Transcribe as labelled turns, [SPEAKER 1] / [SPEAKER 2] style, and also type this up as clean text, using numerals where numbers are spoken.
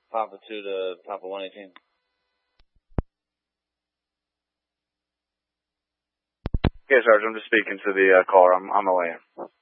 [SPEAKER 1] Papa 2 to Papa 118.
[SPEAKER 2] Okay, Sergeant, I'm just speaking to the caller. I'm on my way in.